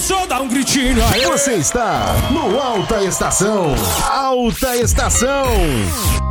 só dá um gritinho aí. Você está no Alta Estação. Alta Estação.